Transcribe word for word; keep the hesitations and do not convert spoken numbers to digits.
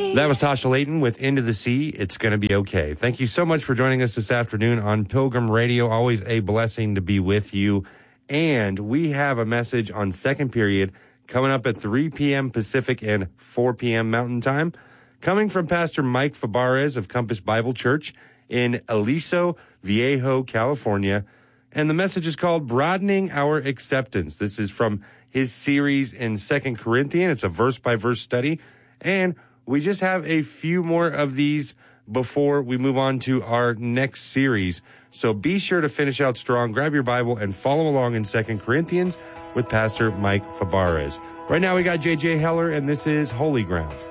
That was Tasha Layton with Into the Sea. It's going to be okay. Thank you so much for joining us this afternoon on Pilgrim Radio. Always a blessing to be with you. And we have a message on second period coming up at three p.m. Pacific and four p.m. Mountain Time, coming from Pastor Mike Fabarez of Compass Bible Church in Aliso Viejo, California. And the message is called Broadening Our Acceptance. This is from his series in Second Corinthians. It's a verse-by-verse study. And we just have a few more of these before we move on to our next series. So be sure to finish out strong. Grab your Bible and follow along in Second Corinthians with Pastor Mike Fabarez. Right now we got J J Heller, and this is Holy Ground.